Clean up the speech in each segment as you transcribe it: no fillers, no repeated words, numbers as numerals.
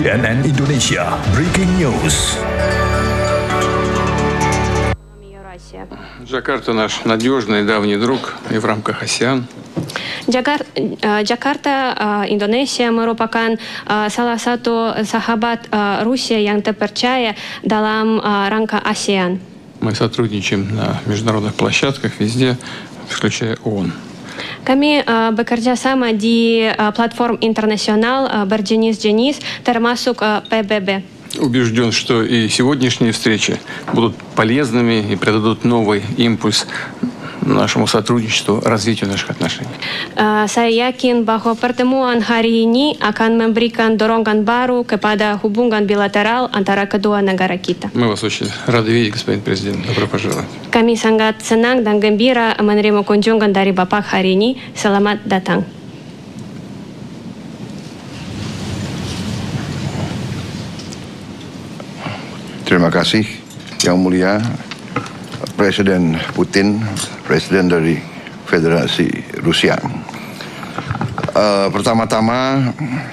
CNN Indonesia Breaking News. Джакарта наш надежный давний друг и в рамках ASEAN. Jakarta, Indonesia merupakan salah satu sahabat Rusia yang terpercaya dalam rangka ASEAN. Мы сотрудничаем на международных площадках везде, включая ООН. Kami bekerja sama di platform internasional berjenis-jenis termasuk PBB. Убежден, что и сегодняшние встречи будут полезными и придадут новый импульс нашему сотрудничеству, развитию наших отношений. Saya yakin bahwa pertemuan hari ini akan memberikan dorongan baru kepada hubungan bilateral antara kedua negara kita. Мы вас очень рады видеть, господин президент. Добро пожаловать. Kami sangat senang dan gembira menerima kunjungan dari Bapak hari ini. Selamat datang. Terima kasih, Yang Mulia Presiden Putin, Presiden dari Federasi Rusia. Pertama-tama,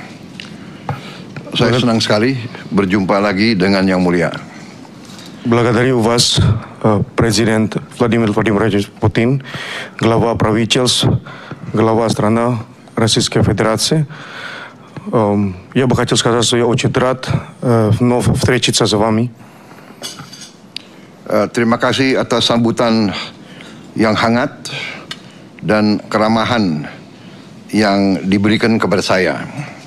saya senang sekali berjumpa lagi dengan Yang Mulia. Благодарю вас, президент Владимир Владимирович Путин, глава правительств, глава страны Российской Федерации. Я бы хотел сказать, что я очень рад вновь встретиться с вами. Terima kasih atas sambutan yang hangat dan keramahan yang diberikan kepada saya.